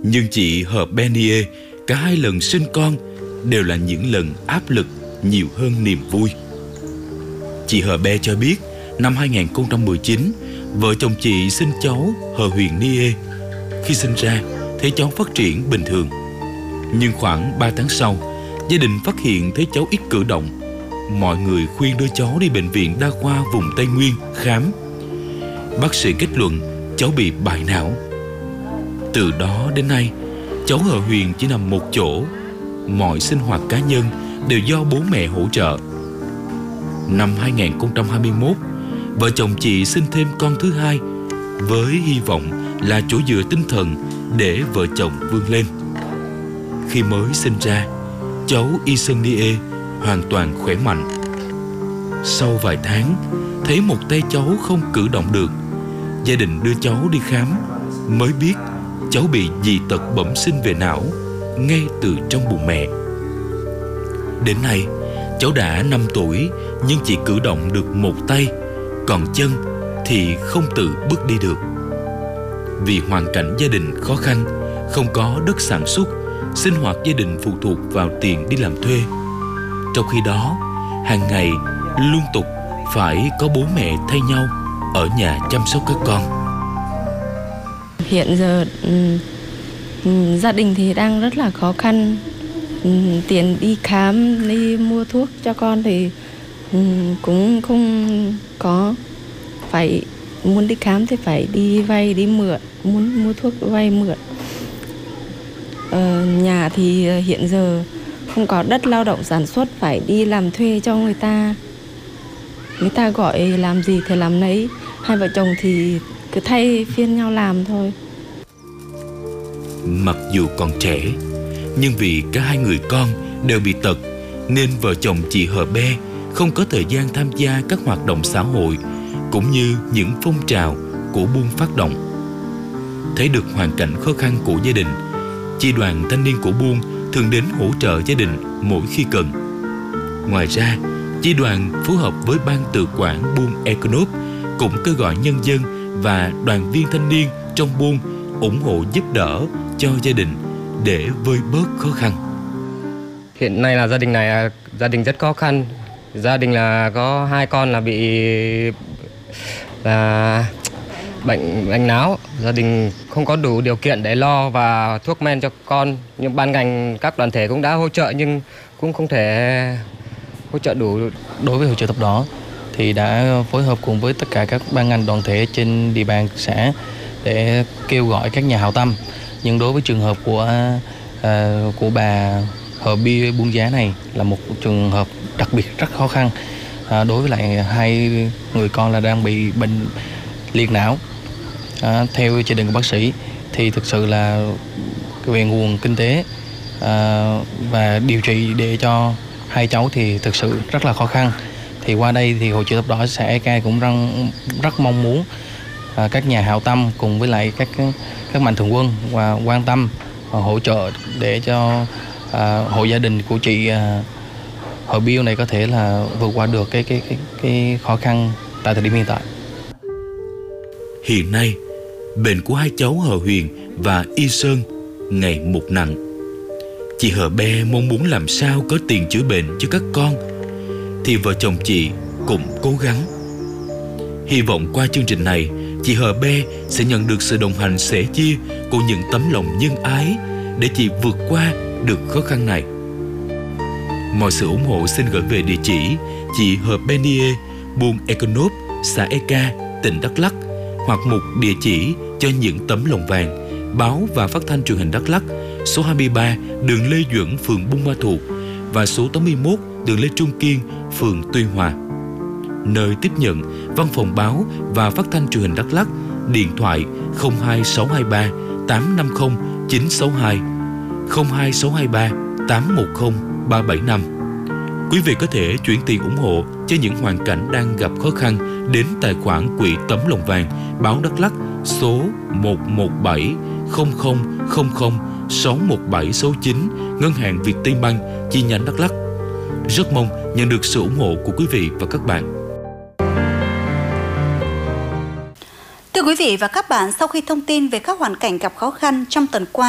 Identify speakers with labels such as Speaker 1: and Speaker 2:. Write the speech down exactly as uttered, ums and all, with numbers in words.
Speaker 1: Nhưng chị Hờ Benie, cả hai lần sinh con đều là những lần áp lực nhiều hơn niềm vui. Chị Hờ Be cho biết năm hai nghìn không trăm mười chín, vợ chồng chị sinh cháu Hờ Huyền Nie. Khi sinh ra, thấy cháu phát triển bình thường. Nhưng khoảng ba tháng sau, gia đình phát hiện thấy cháu ít cử động. Mọi người khuyên đưa cháu đi bệnh viện đa khoa vùng Tây Nguyên khám. Bác sĩ kết luận cháu bị bại não. Từ đó đến nay, cháu Hờ Huyền chỉ nằm một chỗ. Mọi sinh hoạt cá nhân đều do bố mẹ hỗ trợ. Năm hai nghìn không trăm hai mươi mốt, vợ chồng chị sinh thêm con thứ hai, với hy vọng là chỗ dựa tinh thần để vợ chồng vươn lên. Khi mới sinh ra, cháu Y Sơn Nie hoàn toàn khỏe mạnh. Sau vài tháng, thấy một tay cháu không cử động được, gia đình đưa cháu đi khám, mới biết cháu bị dị tật bẩm sinh về não ngay từ trong bụng mẹ. Đến nay, cháu đã năm tuổi nhưng chỉ cử động được một tay, còn chân thì không tự bước đi được. Vì hoàn cảnh gia đình khó khăn, không có đất sản xuất, sinh hoạt gia đình phụ thuộc vào tiền đi làm thuê. Trong khi đó, hàng ngày liên tục phải có bố mẹ thay nhau ở nhà chăm sóc các con.
Speaker 2: Hiện giờ gia đình thì đang rất là khó khăn. Tiền đi khám, đi mua thuốc cho con thì cũng không có. Phải muốn đi khám thì phải đi vay, đi mượn, muốn mua thuốc vay mượn. Ờ, nhà thì hiện giờ không có đất lao động sản xuất, phải đi làm thuê cho người ta. Người ta gọi làm gì thì làm nấy. Hai vợ chồng thì cứ thay phiên nhau làm thôi.
Speaker 1: Mặc dù còn trẻ, nhưng vì cả hai người con đều bị tật, nên vợ chồng chị Hờ Be không có thời gian tham gia các hoạt động xã hội cũng như những phong trào của buôn phát động. Thấy được hoàn cảnh khó khăn của gia đình, chi đoàn thanh niên của buôn thường đến hỗ trợ gia đình mỗi khi cần. Ngoài ra, chi đoàn phối hợp với ban tự quản buôn Econop cũng kêu gọi nhân dân và đoàn viên thanh niên trong buôn ủng hộ giúp đỡ cho gia đình để vơi bớt khó khăn.
Speaker 3: Hiện nay là gia đình này gia đình rất khó khăn. Gia đình là có hai con là bị là bệnh bệnh não. Gia đình không có đủ điều kiện để lo và thuốc men cho con. Nhưng ban ngành các đoàn thể cũng đã hỗ trợ nhưng cũng không thể hỗ trợ đủ.
Speaker 4: Đối với hội chợ thập đỏ thì đã phối hợp cùng với tất cả các ban ngành đoàn thể trên địa bàn xã để kêu gọi các nhà hảo tâm. Nhưng đối với trường hợp của uh, của bà Hờ Bia buôn giá này là một trường hợp đặc biệt rất khó khăn. Uh, đối với lại hai người con là đang bị bệnh liệt não. Uh, theo chỉ định của bác sĩ thì thực sự là về nguồn kinh tế uh, và điều trị để cho hai cháu thì thực sự rất là khó khăn. Thì qua đây thì Hội chữ thập đỏ xã E Ca cũng rất, rất mong muốn uh, các nhà hảo tâm cùng với lại các các mạnh thường quân và quan tâm và hỗ trợ để cho uh, hộ gia đình của chị uh, Hờ Biêu này có thể là vượt qua được cái cái cái cái khó khăn tại thời điểm hiện tại.
Speaker 1: Hiện nay, bệnh của hai cháu Hờ Huyền và Y Sơn ngày một nặng. Chị Hờ Be mong muốn làm sao có tiền chữa bệnh cho các con, thì vợ chồng chị cũng cố gắng. Hy vọng qua chương trình này, chị Hờ Be sẽ nhận được sự đồng hành sẻ chia của những tấm lòng nhân ái để chị vượt qua được khó khăn này. Mọi sự ủng hộ xin gửi về địa chỉ chị Hờ Benie, buôn Econop, xã E Ca, tỉnh Đắk Lắk, hoặc một địa chỉ cho những tấm lòng vàng, báo và phát thanh truyền hình Đắk Lắk, số hai mươi ba đường Lê Duẩn, phường Buôn Ma Thuột và số tám mươi mốt đường Lê Trung Kiên, phường Tuy Hòa. Nơi tiếp nhận văn phòng báo và phát thanh truyền hình Đắk Lắk, điện thoại không hai sáu hai ba tám năm không chín sáu hai, không hai sáu hai ba tám một không ba bảy năm. Quý vị có thể chuyển tiền ủng hộ cho những hoàn cảnh đang gặp khó khăn đến tài khoản quỹ tấm lòng vàng báo Đắk Lắk số một một bảy không không không không sáu một bảy sáu chín, ngân hàng Vietinbank chi nhánh Đắk Lắk. Rất mong nhận được sự ủng hộ của quý vị và các bạn.
Speaker 5: Thưa quý vị và các bạn, sau khi thông tin về các hoàn cảnh gặp khó khăn trong tuần qua